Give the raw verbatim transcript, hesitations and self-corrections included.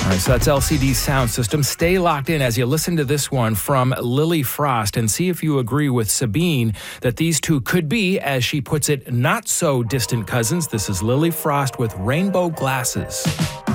right, so that's L C D Sound System. Stay locked in as you listen to this one from Lily Frost and see if you agree with Sabine that these two could be, as she puts it, not so distant cousins. This is Lily Frost with Rainbow Glasses.